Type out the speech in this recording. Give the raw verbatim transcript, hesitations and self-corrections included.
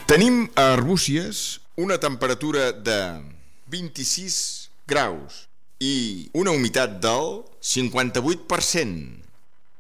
Tenim a Arbúcies una temperatura de vint-i-sis graus i una humitat del cinquanta-vuit per cent.